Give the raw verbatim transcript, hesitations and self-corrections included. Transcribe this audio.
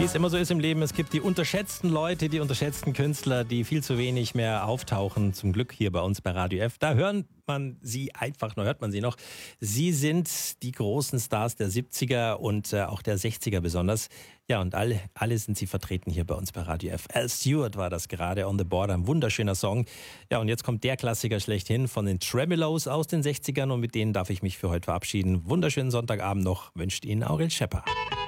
Wie es immer so ist im Leben, es gibt die unterschätzten Leute, die unterschätzten Künstler, die viel zu wenig mehr auftauchen. Zum Glück hier bei uns bei Radio F. Da hört man sie einfach, noch hört man sie noch. Sie sind die großen Stars der siebziger und äh, auch der sechziger besonders. Ja, und alle, alle sind sie vertreten hier bei uns bei Radio F. Al Stewart war das gerade, On the Border, ein wunderschöner Song. Ja, und jetzt kommt der Klassiker schlechthin von den Tremeloes aus den sechzigern und mit denen darf ich mich für heute verabschieden. Wunderschönen Sonntagabend noch, wünscht Ihnen Aurel Schepper.